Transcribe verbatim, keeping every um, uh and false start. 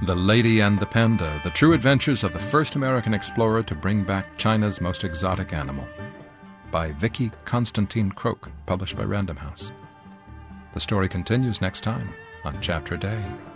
The Lady and the Panda, The True Adventures of the First American Explorer to Bring Back China's Most Exotic Animal, by Vicky Constantine Croak, published by Random House. The story continues next time on Chapter a Day.